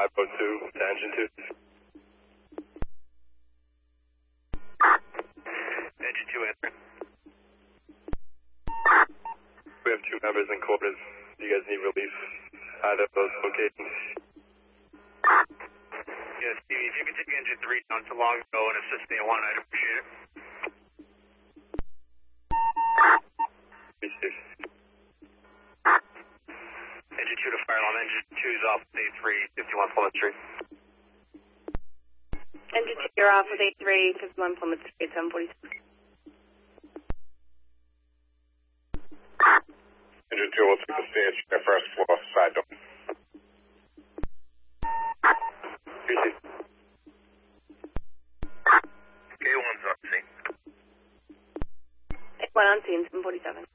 502 to engine 2. Engine 2 answer. We have 2 members in quarters. Do you guys need relief either of those locations? Yeah, Stevie, if you could take engine 3 down to Longbow and assist me in 1, I'd appreciate it. Appreciate it. Engine 2 to fire alarm. Engine 2 is off with A3, 51 Plymouth Street. Engine 2, you're off with A3, 51 Plymouth Street, 746. Engine 2 will take the stage at first floor, side door. Appreciate it. K1's on scene. K1 on scene, 747.